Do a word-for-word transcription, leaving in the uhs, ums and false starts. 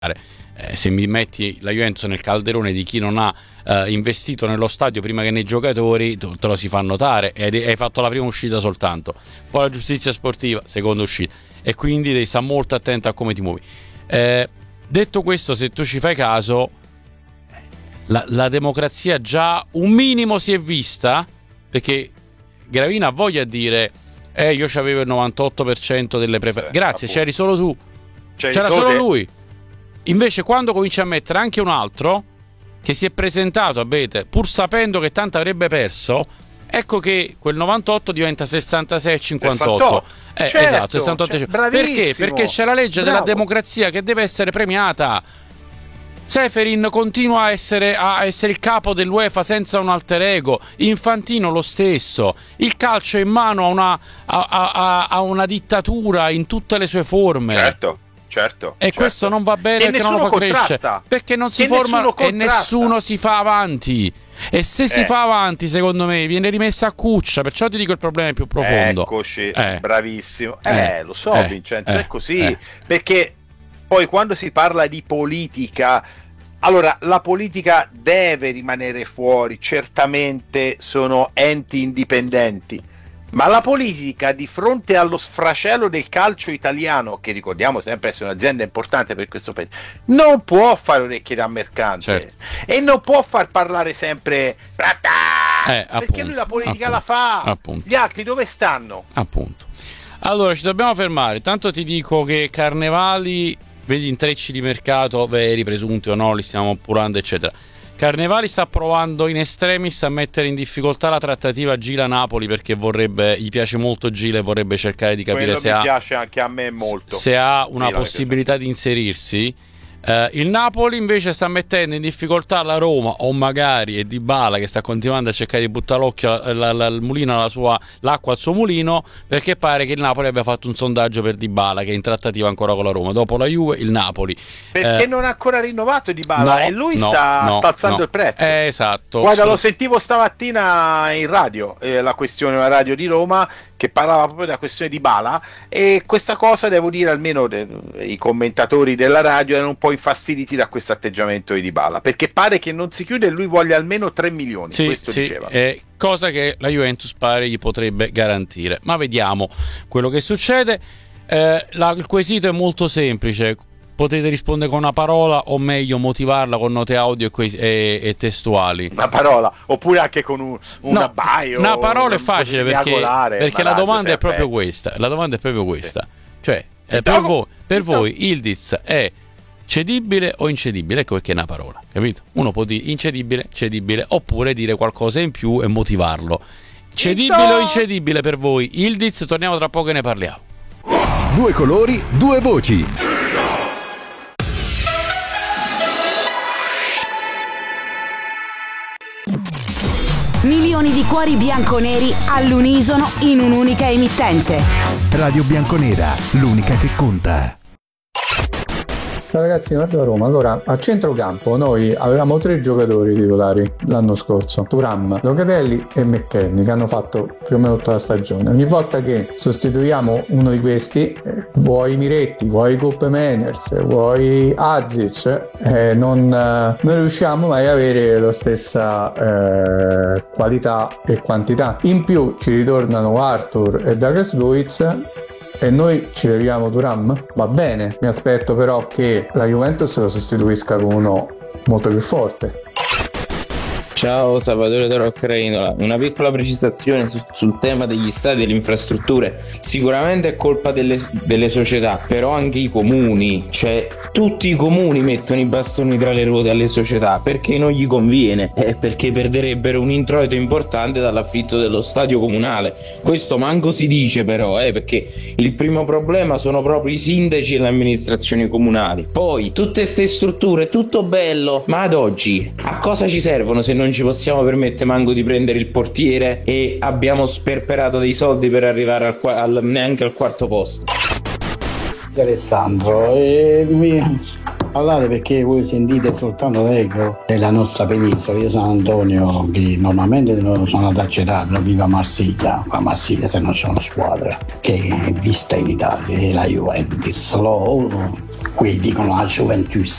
Eh, se mi metti la Juventus nel calderone di chi non ha eh, investito nello stadio prima che nei giocatori, te lo si fa notare, e hai fatto la prima uscita soltanto. Poi la giustizia sportiva, seconda uscita, e quindi devi stare molto attento a come ti muovi. Eh, detto questo, se tu ci fai caso, la, la democrazia già un minimo si è vista, perché Gravina ha voglia di dire eh io c'avevo il novantotto per cento delle preferenze, grazie, appunto. C'eri solo tu, c'eri c'era solo, solo lui. Invece quando cominci a mettere anche un altro che si è presentato a Bete pur sapendo che tanto avrebbe perso, ecco che quel novantotto diventa sessantasei cinquantotto. sessantotto. Eh, certo, esatto, sessantotto. Cioè, perché? Perché c'è la legge Bravo. della democrazia che deve essere premiata. Seferin continua a essere, a essere il capo dell'UEFA senza un alter ego. Infantino lo stesso. Il calcio è in mano a una, a, a, a una dittatura in tutte le sue forme. Certo. Certo, e certo. questo non va bene, e perché non lo fa crescere, perché non si e forma nessuno e nessuno si fa avanti. E se eh. si fa avanti, secondo me viene rimessa a cuccia. Perciò ti dico il problema è più profondo. Eccoci, eh. bravissimo. Eh, eh, lo so, eh. Vincenzo, eh. è così. Eh. Perché poi quando si parla di politica, allora la politica deve rimanere fuori. Certamente sono enti indipendenti. Ma la politica, di fronte allo sfracello del calcio italiano, che ricordiamo sempre essere un'azienda importante per questo paese, non può fare orecchie da mercante, certo. E non può far parlare sempre eh, perché appunto, lui la politica appunto, la fa, appunto. Gli altri dove stanno? Appunto. Allora ci dobbiamo fermare. Tanto ti dico che Carnevali, vedi, intrecci di mercato veri, presunti o no, li stiamo appurando, eccetera. Carnevali sta provando in extremis a mettere in difficoltà la trattativa Gila-Napoli, perché vorrebbe, gli piace molto Gila e vorrebbe cercare di capire Quello se mi ha, piace anche a me molto. se ha una Gila possibilità di inserirsi. Uh, il Napoli invece sta mettendo in difficoltà la Roma, o magari è Dybala che sta continuando a cercare di buttare l'occhio al mulino alla sua, l'acqua al suo mulino, perché pare che il Napoli abbia fatto un sondaggio per Dybala, che è in trattativa ancora con la Roma. Dopo la Juve, il Napoli perché eh, non ha ancora rinnovato Dybala, no, e lui no, sta, no, sta alzando no. il prezzo. Eh, esatto. Guarda, lo sentivo stamattina in radio, eh, la questione alla radio di Roma, che parlava proprio della questione di Dybala, e questa cosa, devo dire, almeno de- i commentatori della radio erano un po' infastiditi da questo atteggiamento di Dybala, perché pare che non si chiude e lui voglia almeno tre milioni, sì, questo sì, diceva. Eh, cosa che la Juventus pare gli potrebbe garantire, ma vediamo quello che succede. Eh, la, il quesito è molto semplice. Potete rispondere con una parola, o meglio motivarla con note audio e, que- e-, e testuali. Una parola, oppure anche con un, una no, bio. Una parola è facile, perché, perché la domanda è proprio pezzo. questa. La domanda è proprio questa. Sì. Cioè, eh, per, voi, per voi Ildiz è cedibile o incedibile? Ecco perché è una parola, capito? Uno può dire incedibile, cedibile, oppure dire qualcosa in più e motivarlo. Cedibile o incedibile per voi Ildiz? Torniamo tra poco e ne parliamo. Due colori, due voci. Milioni di cuori bianconeri all'unisono in un'unica emittente. Radio Bianconera, l'unica che conta. Ciao ragazzi, guarda da Roma. Allora, a centrocampo noi avevamo tre giocatori titolari l'anno scorso: Thuram, Locatelli e McKennie, che hanno fatto più o meno tutta la stagione. Ogni volta che sostituiamo uno di questi, eh, vuoi Miretti, vuoi Kope Meiners, vuoi Azic, eh, non, eh, non riusciamo mai ad avere la stessa eh, qualità e quantità. In più ci ritornano Arthur e Douglas Luiz, e noi ci leviamo Thuram? Va bene, mi aspetto però che la Juventus lo sostituisca con uno molto più forte. Ciao, Salvatore da Roccareinola. Una piccola precisazione su, sul tema degli stadi e delle infrastrutture. Sicuramente è colpa delle, delle società, però anche i comuni, cioè tutti i comuni mettono i bastoni tra le ruote alle società perché non gli conviene, eh, perché perderebbero un introito importante dall'affitto dello stadio comunale. Questo manco si dice però, eh, perché il primo problema sono proprio i sindaci e le amministrazioni comunali. Poi tutte ste strutture, tutto bello, ma ad oggi a cosa ci servono se non ci possiamo permettere manco di prendere il portiere e abbiamo sperperato dei soldi per arrivare al, al, neanche al quarto posto? Alessandro, eh, mi parlate perché voi sentite soltanto l'eco della nostra penisola. Io sono Antonio, che normalmente sono ad Acerano, vivo a Marsiglia. A Marsiglia se non c'è una squadra che è vista in Italia, è la Juventus. Lo qui dicono la Juventus.